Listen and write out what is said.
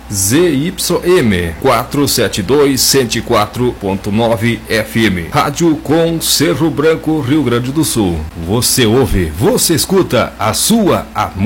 ZYM 472 104.9 FM. Rádio com Cerro Branco, Rio Grande do Sul. Você ouve, você escuta a sua